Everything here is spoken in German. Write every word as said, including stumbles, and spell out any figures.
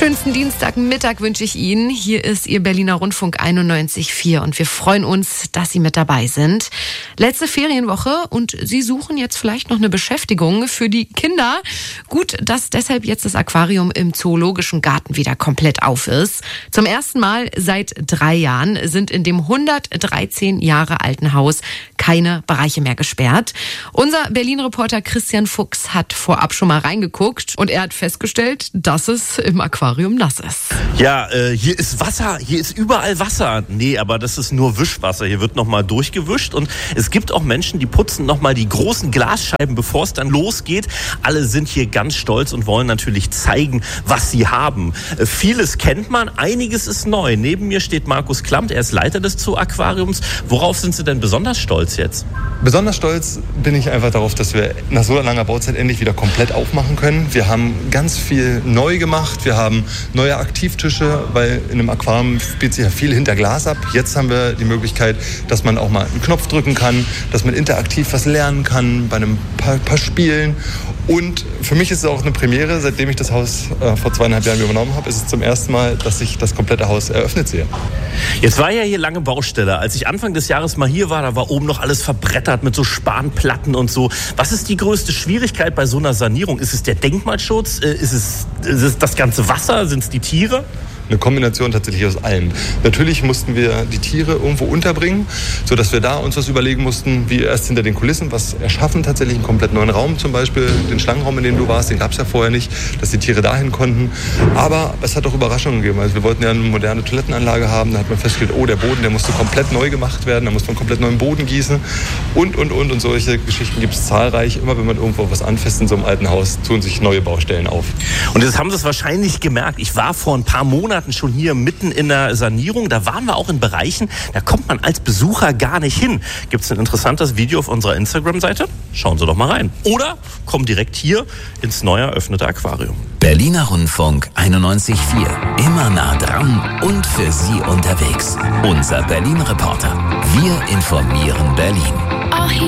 Schönsten Dienstagmittag wünsche ich Ihnen. Hier ist Ihr Berliner Rundfunk einundneunzig Komma vier und wir freuen uns, dass Sie mit dabei sind. Letzte Ferienwoche und Sie suchen jetzt vielleicht noch eine Beschäftigung für die Kinder. Gut, dass deshalb jetzt das Aquarium im Zoologischen Garten wieder komplett auf ist. Zum ersten Mal seit drei Jahren sind in dem hundertdreizehn Jahre alten Haus keine Bereiche mehr gesperrt. Unser Berlin-Reporter Christian Fuchs hat vorab schon mal reingeguckt und er hat festgestellt, dass es im Aquarium nass ist. Ja, äh, hier ist Wasser, hier ist überall Wasser. Nee, aber das ist nur Wischwasser. Hier wird nochmal durchgewischt und es gibt auch Menschen, die putzen nochmal die großen Glasscheiben, bevor es dann losgeht. Alle sind hier ganz stolz und wollen natürlich zeigen, was sie haben. Äh, vieles kennt man, einiges ist neu. Neben mir steht Markus Klammt, er ist Leiter des Zoo-Aquariums. Worauf sind Sie denn besonders stolz jetzt? Besonders stolz bin ich einfach darauf, dass wir nach so langer Bauzeit endlich wieder komplett aufmachen können. Wir haben ganz viel neu gemacht. Wir haben neue Aktivtische, weil in einem Aquarium spielt sich ja viel hinter Glas ab. Jetzt haben wir die Möglichkeit, dass man auch mal einen Knopf drücken kann, dass man interaktiv was lernen kann bei einem paar, paar Spielen. Und für mich ist es auch eine Premiere, seitdem ich das Haus äh, vor zweieinhalb Jahren übernommen habe, ist es zum ersten Mal, dass ich das komplette Haus eröffnet sehe. Jetzt war ja hier lange Baustelle. Als ich Anfang des Jahres mal hier war, da war oben noch alles verbrettert mit so Spanplatten und so. Was ist die größte Schwierigkeit bei so einer Sanierung? Ist es der Denkmalschutz? Ist es, ist es das ganze Wasser? Sind es die Tiere? Eine Kombination tatsächlich aus allem. Natürlich mussten wir die Tiere irgendwo unterbringen, sodass wir da uns was überlegen mussten, wie erst hinter den Kulissen was erschaffen, tatsächlich einen komplett neuen Raum, zum Beispiel den Schlangenraum, in dem du warst, den gab es ja vorher nicht, dass die Tiere dahin konnten. Aber es hat auch Überraschungen gegeben. Also wir wollten ja eine moderne Toilettenanlage haben, da hat man festgestellt, oh, der Boden, der musste komplett neu gemacht werden, da muss man komplett neuen Boden gießen und, und, und. Und solche Geschichten gibt es zahlreich. Immer wenn man irgendwo was anfasst in so einem alten Haus, tun sich neue Baustellen auf. Und jetzt haben Sie es wahrscheinlich gemerkt. Ich war vor ein paar Monaten schon hier mitten in der Sanierung. Da waren wir auch in Bereichen, da kommt man als Besucher gar nicht hin. Gibt es ein interessantes Video auf unserer Instagram-Seite? Schauen Sie doch mal rein. Oder kommen direkt hier ins neu eröffnete Aquarium. Berliner Rundfunk einundneunzig Komma vier. Immer nah dran und für Sie unterwegs. Unser Berlin-Reporter. Wir informieren Berlin.